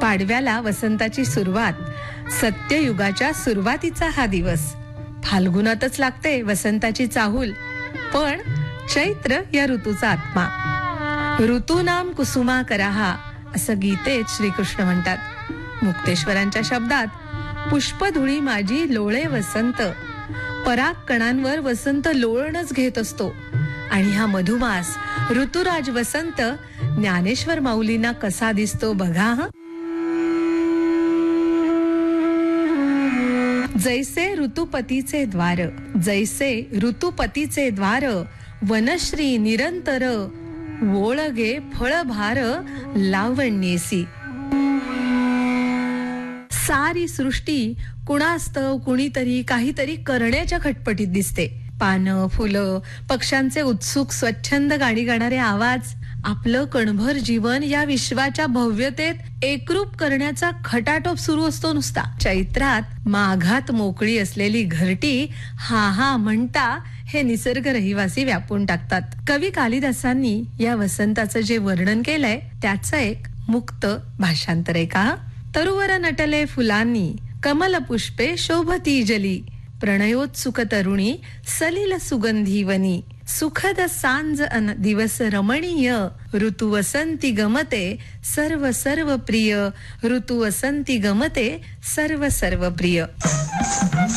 पाडव्याला वसंताची सुरुवात, सत्ययुगाच्या सुरुवातीचा हा दिवस. फाल्गुनातच लागते वसंताची चाहूल, पण चैत्र या ऋतूचा आत्मा. ऋतूनाम कुसुमा कराहा असं गीतेत श्रीकृष्ण म्हणतात. मुक्तेश्वरांच्या शब्दात, पुष्पधुळी माझी लोळे वसंत. पराग कणांवर वसंत लोळणच घेत असतो. आणि हा मधुमास ऋतुराज वसंत ज्ञानेश्वर माऊलींना कसा दिसतो बघा हं. जैसे ऋतुपतीचे द्वार, जैसे ऋतुपतीचे द्वार, वनश्री निरंतर, वोळगे फळभार लावण्येसी. सारी सृष्टी कुणास्तव कुणीतरी काहीतरी करण्याच्या खटपटीत दिसते. पानं, फुलं, पक्ष्यांचे उत्सुक स्वच्छंद गाणी गाणारे आवाज, आपलं कणभर जीवन या विश्वाच्या भव्यतेत एकरूप करण्याचा खटाटोप सुरू असतो नुसता. चैत्रात माघात मोकळी असलेली घरटी हा हा म्हणता हे निसर्ग रहिवासी व्यापून टाकतात. कवी कालिदासांनी या वसंताचं जे वर्णन केलंय त्याचं एक मुक्त भाषांतर आहे का. तरुवर नटले फुलांनी, कमल पुष्पे शोभती जली, प्रणयोत्सुक तरुणी सलिल सुगंधी वनी, सुखद सांज दिवस रमणीय, ऋतू वसंती गमते सर्व सर्व प्रिय, ऋतू वसंती गमते सर्व सर्व प्रिय.